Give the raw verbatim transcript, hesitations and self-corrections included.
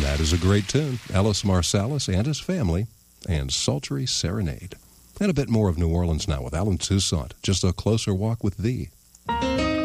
That is a great tune. Ellis Marsalis and his family, and Sultry Serenade. And a bit more of New Orleans now with Alan Toussaint. Just a closer walk with thee.